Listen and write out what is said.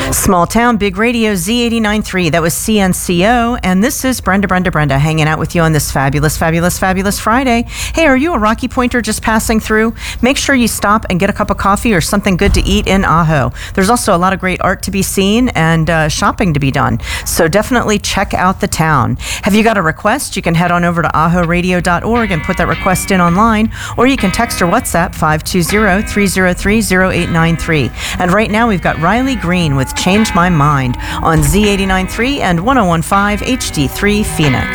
Small Town, Big Radio, Z89.3. That was CNCO. And this is Brenda hanging out with you on this fabulous Friday. Hey, are you a Rocky Pointer just passing through? Make sure you stop and get a cup of coffee or something good to eat in Ajo. There's also a lot of great art to be seen and shopping to be done. So definitely check out the town. Have you got a request? You can head on over to ajoradio.org and put that request in online, or you can text or WhatsApp 520-303-0893. And right now we've got Riley Green with Change My Mind on Z89.3 and 101.5 HD3 Phoenix.